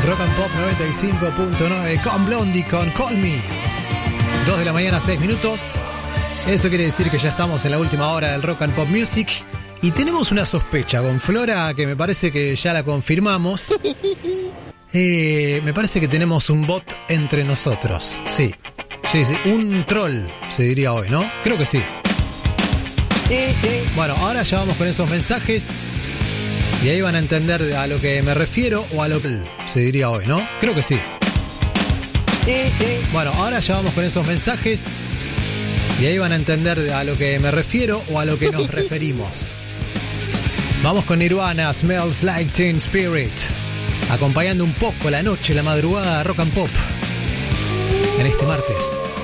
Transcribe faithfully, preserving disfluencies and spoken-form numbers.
Rock and Pop noventa y cinco punto nueve con Blondie con Call Me. dos de la mañana, seis minutos. Eso quiere decir que ya estamos en la última hora del Rock and Pop Music. Y tenemos una sospecha con Flora que me parece que ya la confirmamos. Eh, me parece que tenemos un bot entre nosotros. Sí, sí, sí. Un troll, se diría hoy, ¿no? Creo que sí. Sí, sí. Bueno, ahora ya vamos con esos mensajes. Y ahí van a entender a lo que me refiero o a lo que se diría hoy, ¿no? Creo que sí. Sí, sí. Bueno, ahora ya vamos con esos mensajes. Y ahí van a entender a lo que me refiero o a lo que nos referimos. Vamos con Nirvana, Smells Like Teen Spirit. Acompañando un poco la noche, la madrugada, Rock and Pop. En este martes.